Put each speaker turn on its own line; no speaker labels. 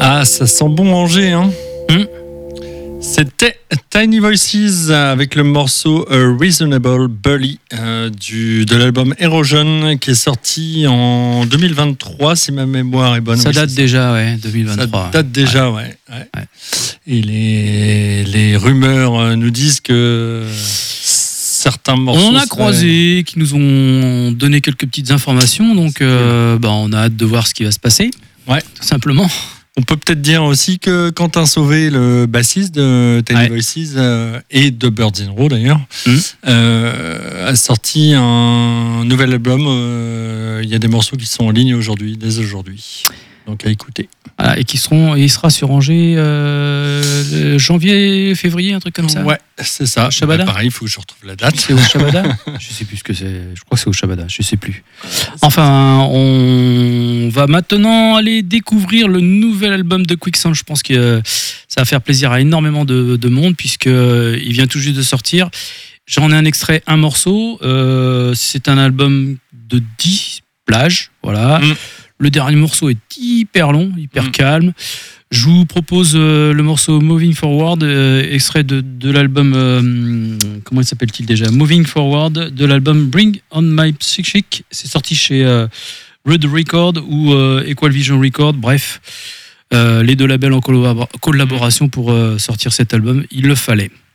Ah, ça sent bon manger, hein. C'était Tiny Voices avec le morceau Reasonable Bully de l'album Erosion qui est sorti en 2023 si ma mémoire est bonne.
Ça date déjà, ouais, 2023.
Ça date déjà, ouais. Et les rumeurs nous disent que certains morceaux...
On en a croisé, qui nous ont donné quelques petites informations, donc on a hâte de voir ce qui va se passer, tout simplement.
On peut peut-être dire aussi que Quentin Sauvé, le bassiste de Tiny Voices et de Birds in Row d'ailleurs, a sorti un nouvel album. Il y a des morceaux qui sont en ligne dès aujourd'hui. Donc à écouter.
Voilà, et il sera sur Angers janvier, février, un truc comme ça.
Ouais, c'est ça.
Shabada.
Pareil, il faut que je retrouve la date.
C'est au Shabada. Je sais plus ce que c'est. Je crois que c'est au Shabada. Je sais plus. Enfin, on va maintenant aller découvrir le nouvel album de Quicksand. Je pense que ça va faire plaisir à énormément de monde puisqu'il vient tout juste de sortir. J'en ai un extrait, un morceau. C'est un album de 10 plages. Voilà. Le dernier morceau est hyper long, hyper calme. Je vous propose le morceau Moving Forward, extrait de l'album, comment il s'appelle-t-il déjà ? Moving Forward, de l'album Bring On My Psychic. C'est sorti chez Red Record ou Equal Vision Record. Bref, les deux labels en collaboration pour sortir cet album. Il le fallait.